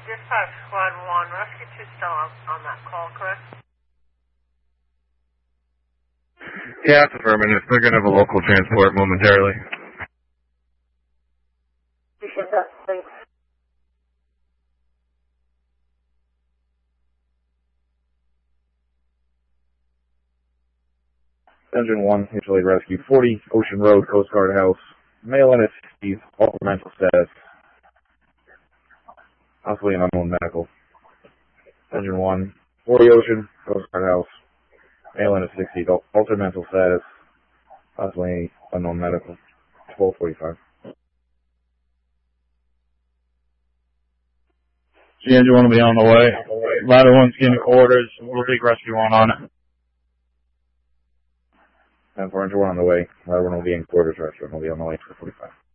Dispatch Squad 1, Rescue 2 still on that call, correct? Yeah, it's affirmative. They're going to have a local transport momentarily. Appreciate that. Thanks. Engine 1, mutually rescue 40, Ocean Road, Coast Guard House. Male in his 60s, all mental status. Possibly an unknown medical. Engine 1, 40 Ocean, Coast Guard House. Male in his 60s, altered mental status. Possibly unknown medical. 12:45. The engine 1 will be on the way. Ladder 1's getting orders. We'll take rescue 1 on it. And for engine 1 on the way. Ladder 1 will be in quarters, rescue 1 will be on the way for 45.